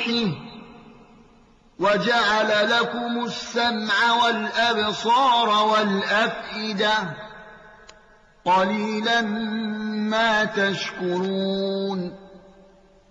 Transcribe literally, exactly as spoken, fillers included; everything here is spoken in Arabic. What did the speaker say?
روحه وجعل لكم السمع والأبصار والأفئدة قليلا ما تشكرون